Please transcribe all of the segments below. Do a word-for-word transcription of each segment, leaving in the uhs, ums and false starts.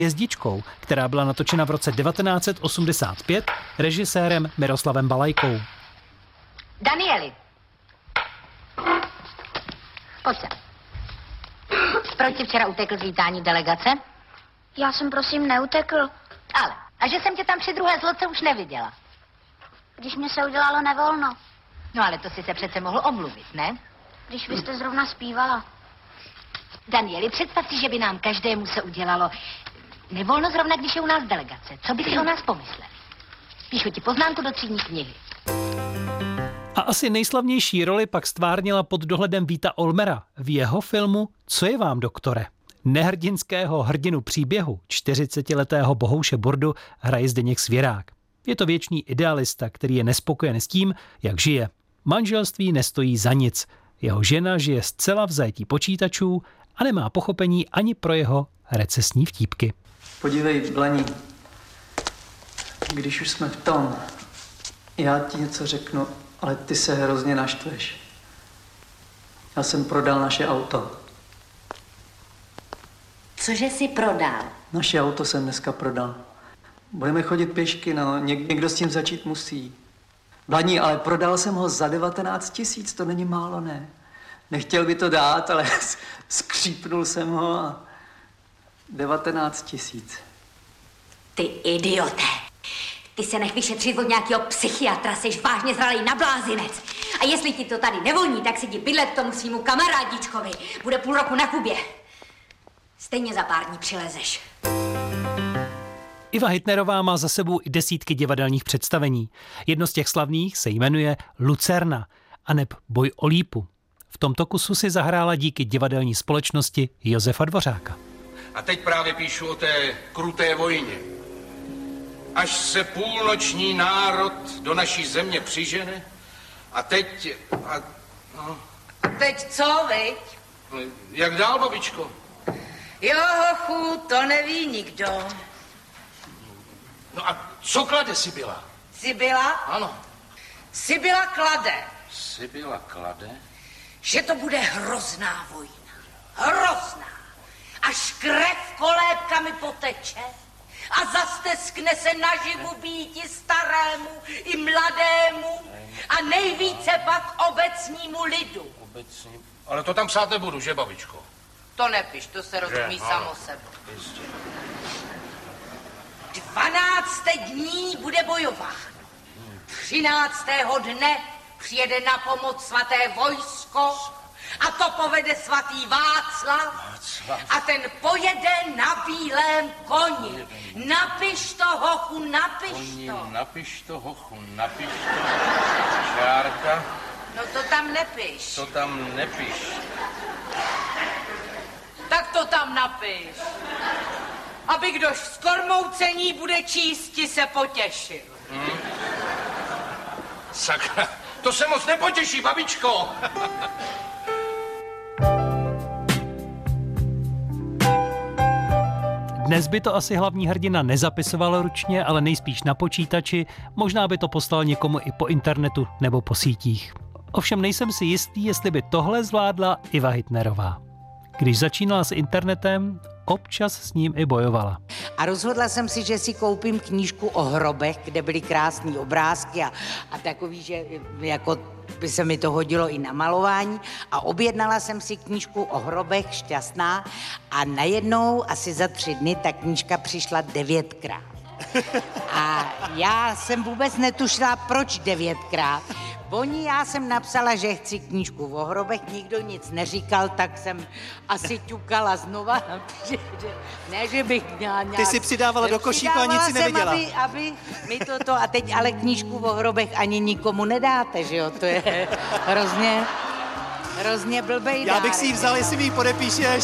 Jezdičkou, která byla natočena v roce devatenáct set osmdesát pět režisérem Miroslavem Balajkou. Danieli. Pojď sem. Proč jsi včera utekl z vítání delegace? Já jsem prosím neutekl. Ale, a že jsem tě tam při druhé zloce už neviděla. Když mě se udělalo nevolno. No ale to si se přece mohl omluvit, ne? Když vy jste zrovna zpívala. Danieli, představ si, že by nám každému se udělalo nevolno zrovna, když je u nás delegace. Co by si o nás pomysleli? Píšu ti poznámku do třídní knihy. A asi nejslavnější roli pak stvárnila pod dohledem Víta Olmera v jeho filmu Co je vám, doktore? Nehrdinského hrdinu příběhu čtyřicetiletého Bohouše Burdu hraje Zdeněk Svěrák. Je to věčný idealista, který je nespokojen s tím, jak žije. Manželství nestojí za nic. Jeho žena žije zcela v zajetí počítačů a nemá pochopení ani pro jeho recesní vtípky. Podívej, Blaní, když už jsme v tom, já ti něco řeknu, ale ty se hrozně naštveš. Já jsem prodal naše auto. Cože jsi prodal? Naše auto jsem dneska prodal. Budeme chodit pěšky, no, Něk- někdo s tím začít musí. Blaní, ale prodal jsem ho za devatenáct tisíc, to není málo, ne? Nechtěl by to dát, ale skřípnul jsem ho a devatenáct tisíc. Ty idiote! Ty se nech vyšetřit od nějakého psychiatra, jsi vážně zralej na blázinec. A jestli ti to tady nevoní, tak si jdi bydlet k tomu svýmu kamarádičkovi. Bude půl roku na Kubě. Stejně za pár dní přilezeš. Iva Hitnerová má za sebou i desítky divadelních představení. Jedno z těch slavných se jmenuje Lucerna, aneb Boj o lípu. V tomto kusu si zahrála díky divadelní společnosti Josefa Dvořáka. A teď právě píšu o té kruté vojně. Až se půlnoční národ do naší země přižene a teď... A, no. A teď co, viď? Jak dál, babičko? Jo, hochu, to neví nikdo. No a co klade Sibyla? Sibyla? Ano. Sibyla klade. Sibyla klade? Že to bude hrozná vojna. Hrozná. Až krev kolébkami poteče a zasteskne se naživu býti starému i mladému a nejvíce pak obecnímu lidu. Obecní... Ale to tam psát nebudu, že, babičko? To nepiš, to se rozumí že? samo sebou. Dvanácté dní bude bojován. Třináctého dne přijede na pomoc svaté vojsko a to povede svatý Václav. Václav. A ten pojede na bílém koni. Napiš to, hochu, napiš Koni, to. napiš to, hochu, napiš to. Čárka. No to tam nepiš. To tam nepiš. Tak to tam napiš. Aby kdož z kormoucení bude čísti se potěšil. Hmm. Sakra, to se moc nepotěší, babičko. Dnes by to asi hlavní hrdina nezapisoval ručně, ale nejspíš na počítači, možná by to poslal někomu i po internetu nebo po sítích. Ovšem nejsem si jistý, jestli by tohle zvládla Iva Hitnerová. Když začínala s internetem, občas s ním i bojovala. A rozhodla jsem si, že si koupím knížku o hrobech, kde byly krásné obrázky a, a takový, že jako by se mi to hodilo i na malování. A objednala jsem si knížku o hrobech, šťastná, a najednou asi za tři dny ta knížka přišla devětkrát. A já jsem vůbec netušila, proč devětkrát. Oni, já jsem napsala, že chci knížku o hrobech, nikdo nic neříkal, tak jsem asi ťukala znova. Ne, že bych měla nějak... Ty si přidávala do košíku a nic si neviděla. Jsem, aby, aby mi toto, a teď ale knížku o hrobech ani nikomu nedáte, že jo, to je hrozně, hrozně blbej Já bych dárek. si ji vzal, jestli mi ji podepíšeš.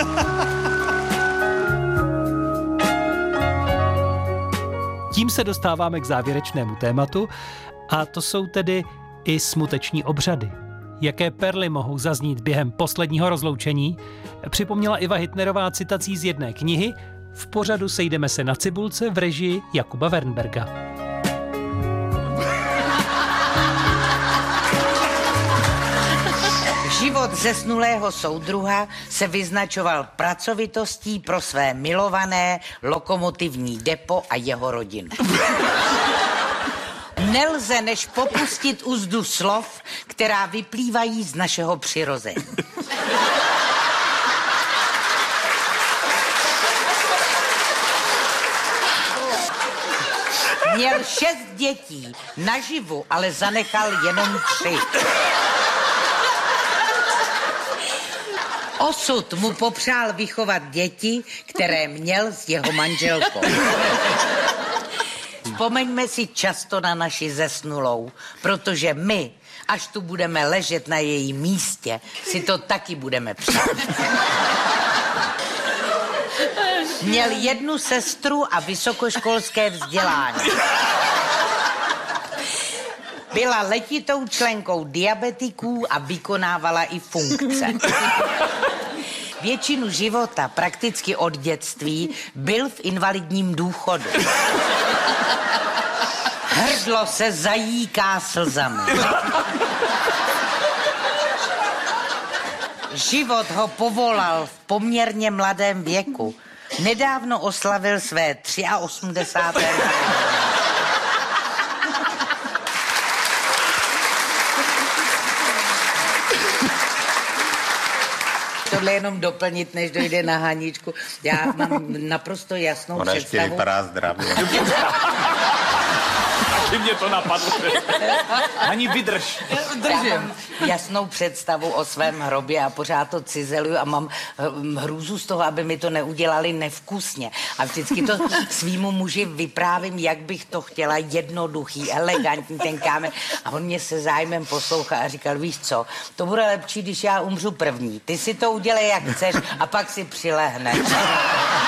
Tím se dostáváme k závěrečnému tématu a to jsou tedy i smuteční obřady. Jaké perly mohou zaznít během posledního rozloučení, připomněla Iva Hitnerová citací z jedné knihy. V pořadu Sejdeme se na cibulce v režii Jakuba Wernberga. V Život zesnulého soudruha se vyznačoval pracovitostí pro své milované lokomotivní depo a jeho rodinu. Nelze než popustit úzdu slov, která vyplývají z našeho přirození. Měl šest dětí, naživu, ale zanechal jenom tři. Osud mu popřál vychovat děti, které měl s jeho manželkou. Vzpomeňme si často na naši zesnulou, protože my, až tu budeme ležet na jejím místě, si to taky budeme přát. Měl jednu sestru a vysokoškolské vzdělání. Byla letitou členkou diabetiků a vykonávala i funkce. Většinu života, prakticky od dětství, byl v invalidním důchodu. Hrdlo se zajíká slzami. Život ho povolal v poměrně mladém věku. Nedávno oslavil své osmdesáté tři Tohle jenom doplnit, než dojde na Haničku. Já mám naprosto jasnou Ona představu. Ona ještě vypadá zdravě. Taky mě to napadlo. Ani vydrž. Já mám jasnou představu o svém hrobě a pořád to cizeluju a mám hrůzu z toho, aby mi to neudělali nevkusně. A vždycky to svýmu muži vyprávím, jak bych to chtěla, jednoduchý, elegantní ten kámen. A on mě se zájmem poslouchá a říkal, víš co, to bude lepší, když já umřu první. Ty si to udělej, jak chceš, a pak si přilehneš.